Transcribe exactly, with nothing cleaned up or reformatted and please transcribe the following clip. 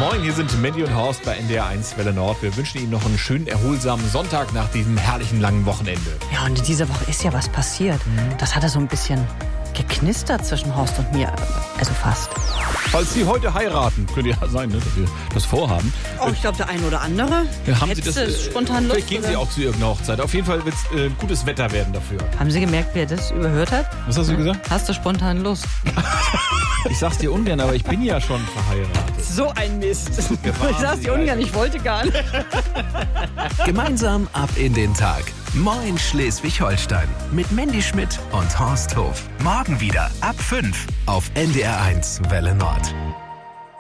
Moin, hier sind Mandy und Horst bei N D R eins Welle Nord. Wir wünschen Ihnen noch einen schönen, erholsamen Sonntag nach diesem herrlichen langen Wochenende. Ja, und in dieser Woche ist ja was passiert. Mhm. Das hat ja so ein bisschen geknistert zwischen Horst und mir. Also fast. Falls Sie heute heiraten, könnte ja sein, ne, dass wir das vorhaben. Oh, ich glaube, der ein oder andere. Ja, haben Hättest Sie das, du äh, spontan Lust? Vielleicht gehen Sie auch zu irgendeiner Hochzeit. Auf jeden Fall wird es äh, gutes Wetter werden dafür. Haben Sie gemerkt, wer das überhört hat? Was hast du gesagt? Hast du spontan Lust? Ich sag's dir ungern, aber ich bin ja schon verheiratet. So ein Mist. Ich sag's dir ungern, ich wollte gar nicht. Gemeinsam ab in den Tag. Moin Schleswig-Holstein. Mit Mandy Schmidt und Horst Hof. Morgen wieder ab fünf auf N D R eins Welle Nord.